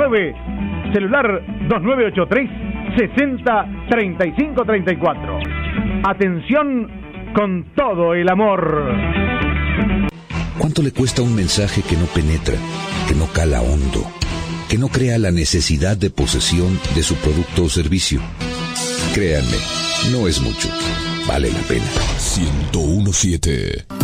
9, celular 2983-603534. Atención con todo el amor. ¿Cuánto le cuesta un mensaje que no penetra, que no cala hondo, que no crea la necesidad de posesión de su producto o servicio? Créanme, no es mucho. Vale la pena. 101.7